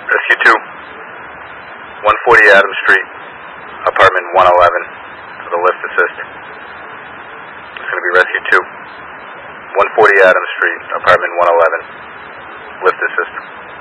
Rescue 2, 140 Adams Street, apartment 111, for the lift assist. It's going to be Rescue 2, 140 Adams Street, apartment 111, lift assist.